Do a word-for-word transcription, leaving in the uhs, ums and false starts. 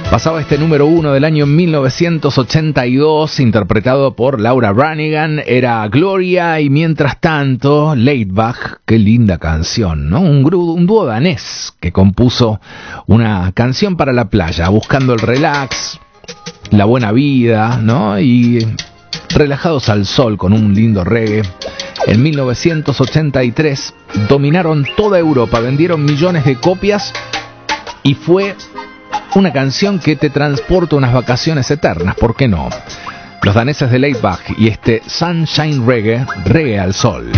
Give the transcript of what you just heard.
Pasaba este número uno del año mil novecientos ochenta y dos, interpretado por Laura Branigan. Era Gloria y mientras tanto Laidback. Qué linda canción, ¿no? Un, gru- un dúo danés que compuso una canción para la playa, buscando el relax, la buena vida, ¿no? Y relajados al sol con un lindo reggae. En mil novecientos ochenta y tres dominaron toda Europa, vendieron millones de copias y fue una canción que te transporta unas vacaciones eternas, ¿por qué no? Los daneses de Laidback y este Sunshine Reggae, reggae al sol.